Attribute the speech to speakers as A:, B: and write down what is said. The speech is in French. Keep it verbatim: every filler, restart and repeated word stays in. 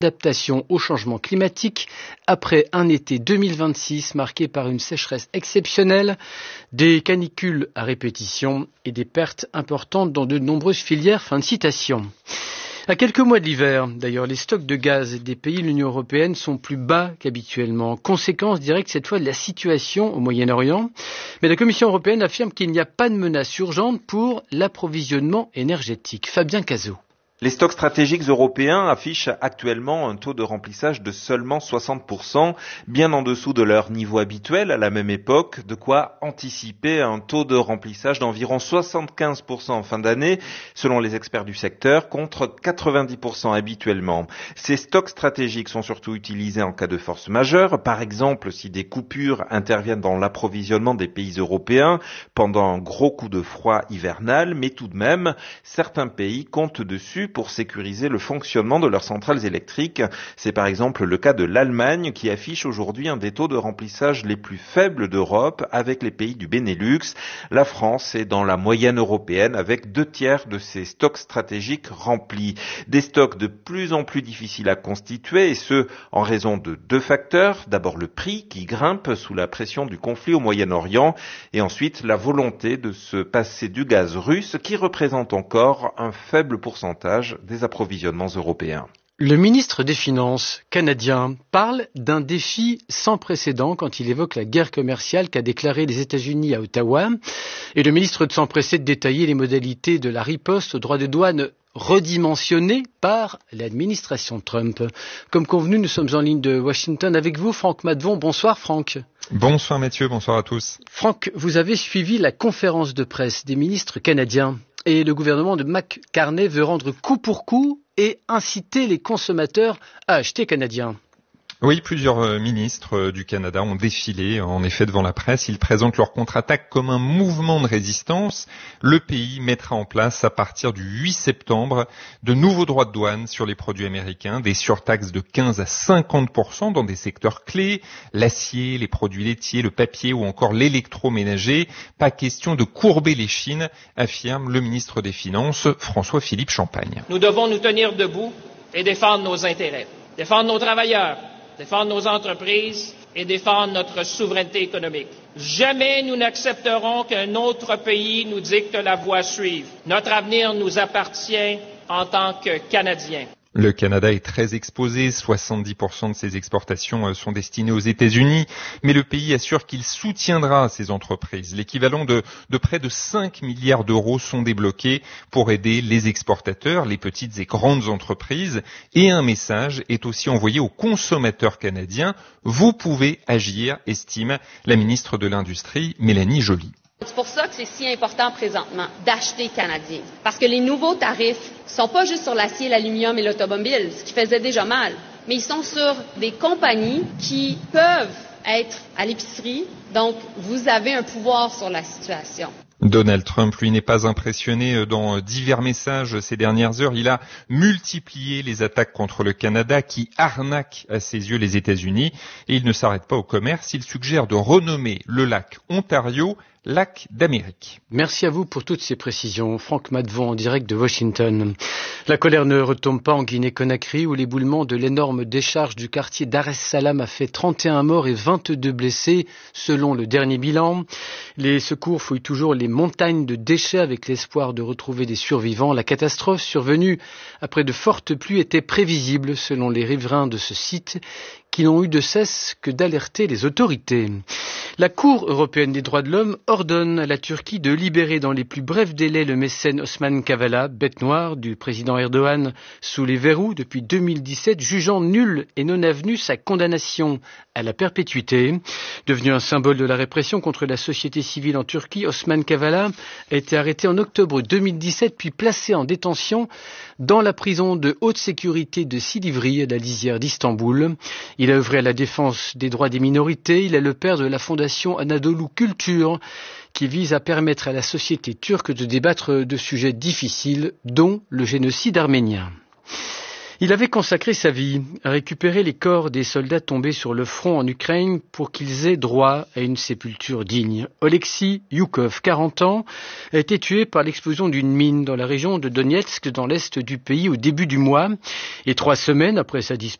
A: d'adaptation au changement climatique après un été deux mille vingt-six marqué par une sécheresse exceptionnelle, des canicules à répétition et des pertes importantes dans de nombreuses filières. Fin de citation. À quelques mois de l'hiver, d'ailleurs, les stocks de gaz des pays de l'Union européenne sont plus bas qu'habituellement. Conséquence directe cette fois de la situation au Moyen-Orient. Mais la Commission européenne affirme qu'il n'y a pas de menace urgente pour l'approvisionnement énergétique. Fabien Cazot.
B: Les stocks stratégiques européens affichent actuellement un taux de remplissage de seulement soixante pour cent, bien en dessous de leur niveau habituel à la même époque, de quoi anticiper un taux de remplissage d'environ soixante-quinze pour cent en fin d'année, selon les experts du secteur, contre quatre-vingt-dix pour cent habituellement. Ces stocks stratégiques sont surtout utilisés en cas de force majeure, par exemple si des coupures interviennent dans l'approvisionnement des pays européens pendant un gros coup de froid hivernal, mais tout de même, certains pays comptent dessus pour sécuriser le fonctionnement de leurs centrales électriques. C'est par exemple le cas de l'Allemagne qui affiche aujourd'hui un des taux de remplissage les plus faibles d'Europe avec les pays du Benelux. La France est dans la moyenne européenne avec deux tiers de ses stocks stratégiques remplis. Des stocks de plus en plus difficiles à constituer et ce en raison de deux facteurs. D'abord le prix qui grimpe sous la pression du conflit au Moyen-Orient et ensuite la volonté de se passer du gaz russe qui représente encore un faible pourcentage des approvisionnements européens.
A: Le ministre des Finances canadien parle d'un défi sans précédent quand il évoque la guerre commerciale qu'a déclarée les États-Unis à Ottawa. Et le ministre ne s'empressait de détailler les modalités de la riposte aux droits de douane redimensionnés par l'administration Trump. Comme convenu, nous sommes en ligne de Washington avec vous, Franck Maddevon. Bonsoir Franck.
C: Bonsoir Mathieu, bonsoir à tous.
A: Franck, vous avez suivi la conférence de presse des ministres canadiens. Et le gouvernement de Mark Carney veut rendre coup pour coup et inciter les consommateurs à acheter canadien.
C: Oui, plusieurs ministres du Canada ont défilé en effet devant la presse. Ils présentent leur contre-attaque comme un mouvement de résistance. Le pays mettra en place à partir du huit septembre de nouveaux droits de douane sur les produits américains, des surtaxes de quinze à cinquante pour cent dans des secteurs clés, l'acier, les produits laitiers, le papier ou encore l'électroménager. Pas question de courber les chines, affirme le ministre des Finances, François-Philippe Champagne.
D: Nous devons nous tenir debout et défendre nos intérêts, défendre nos travailleurs, défendre nos entreprises et défendre notre souveraineté économique. Jamais nous n'accepterons qu'un autre pays nous dicte la voie à suivre. Notre avenir nous appartient en tant que Canadiens.
C: Le Canada est très exposé, soixante-dix pour cent de ses exportations sont destinées aux États-Unis, mais le pays assure qu'il soutiendra ces entreprises. L'équivalent de, de près de cinq milliards d'euros sont débloqués pour aider les exportateurs, les petites et grandes entreprises, et un message est aussi envoyé aux consommateurs canadiens. Vous pouvez agir, estime la ministre de l'Industrie, Mélanie Joly.
E: C'est pour ça que c'est si important présentement d'acheter canadien. Parce que les nouveaux tarifs sont pas juste sur l'acier, l'aluminium et l'automobile, ce qui faisait déjà mal, mais ils sont sur des compagnies qui peuvent être à l'épicerie. Donc, vous avez un pouvoir sur la situation.
C: Donald Trump, lui, n'est pas impressionné dans divers messages ces dernières heures. Il a multiplié les attaques contre le Canada qui arnaquent à ses yeux les États-Unis. Et il ne s'arrête pas au commerce. Il suggère de renommer le lac Ontario lac d'Amérique.
A: Merci à vous pour toutes ces précisions. Franck Maddevon en direct de Washington. La colère ne retombe pas en Guinée-Conakry où l'éboulement de l'énorme décharge du quartier Dar es Salaam a fait trente et un morts et vingt-deux blessés selon le dernier bilan. Les secours fouillent toujours les montagnes de déchets avec l'espoir de retrouver des survivants. La catastrophe survenue après de fortes pluies était prévisible selon les riverains de ce site qui n'ont eu de cesse que d'alerter les autorités. La Cour européenne des droits de l'homme ordonne à la Turquie de libérer dans les plus brefs délais le mécène Osman Kavala, bête noire du président Erdogan sous les verrous depuis deux mille dix-sept, jugeant nulle et non avenue sa condamnation à la perpétuité. Devenu un symbole de la répression contre la société civile en Turquie, Osman Kavala a été arrêté en octobre deux mille dix-sept puis placé en détention dans la prison de haute sécurité de Silivri, à la lisière d'Istanbul. Il a œuvré à la défense des droits des minorités. Il est le père de la fondation Anadolu Culture, qui vise à permettre à la société turque de débattre de sujets difficiles, dont le génocide arménien. Il avait consacré sa vie à récupérer les corps des soldats tombés sur le front en Ukraine pour qu'ils aient droit à une sépulture digne. Oleksiy Youkov, quarante ans, a été tué par l'explosion d'une mine dans la région de Donetsk, dans l'est du pays, au début du mois. Et trois semaines après sa disparition,